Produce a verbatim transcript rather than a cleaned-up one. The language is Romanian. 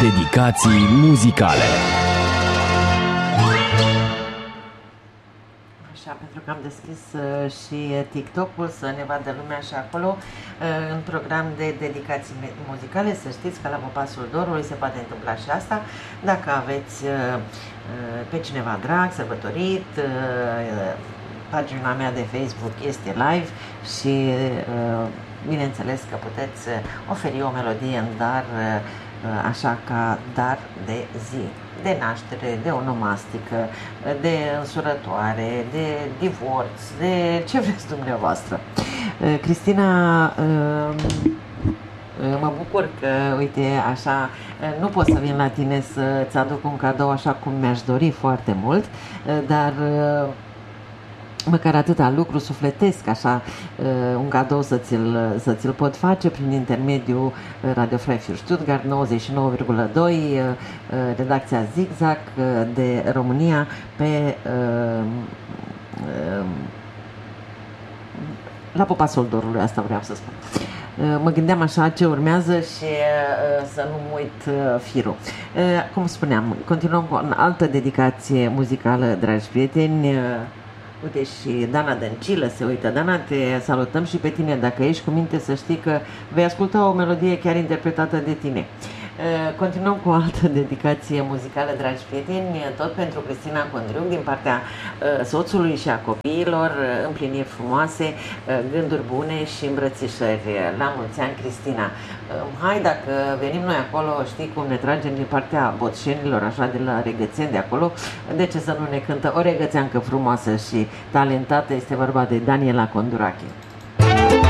Dedicații muzicale. Așa, pentru că am deschis uh, și TikTok-ul, să ne vadă lumea și acolo, uh, în program de dedicații muzicale. Să știți că la Popasul Dorului se poate întâmpla și asta. Dacă aveți uh, uh, pe cineva drag, sărbătorit, uh, pagina mea de Facebook este live și uh, bineînțeles că puteți oferi o melodie în dar, uh, așa ca dar de zi, de naștere, de onomastică, de însurătoare, de divorț, de ce vreți dumneavoastră. Cristina, mă bucur că, uite, așa, nu pot să vin la tine să-ți aduc un cadou așa cum mi-aș dori foarte mult, dar măcar atâta lucru sufletesc, așa, un cadou să ți-l, să ți-l pot face prin intermediul Radio Freiburg Stuttgart nouăzeci și nouă virgulă doi, redacția Zigzag de România, pe la Popasul Dorului, asta vreau să spun. Mă gândeam așa ce urmează și să nu uit firul. Cum spuneam, continuăm cu o altă dedicație muzicală, dragi prieteni. Uite, și Dana Dăncilă se uită. Dana, te salutăm și pe tine. Dacă ești cu minte, să știi că vei asculta o melodie chiar interpretată de tine. Continuăm cu o altă dedicație muzicală, dragi prieteni, tot pentru Cristina Condriuc, din partea soțului și a copiilor, împliniri frumoase, gânduri bune și îmbrățișări. La mulți ani, Cristina! Hai, dacă venim noi acolo, știi cum ne tragem din partea botșenilor, așa, de la Regățeni, de acolo, de ce să nu ne cântă o regățeancă frumoasă și talentată? Este vorba de Daniela Condurache.